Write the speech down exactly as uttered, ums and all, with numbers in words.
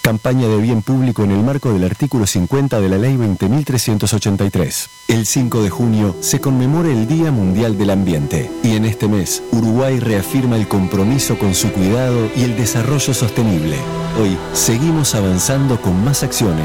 Campaña de bien público en el marco del artículo cincuenta de la Ley veinte mil trescientos ochenta y tres. El cinco de junio se conmemora el Día Mundial del Ambiente y en este mes Uruguay reafirma el compromiso con su cuidado y el desarrollo sostenible. Hoy seguimos avanzando con más acciones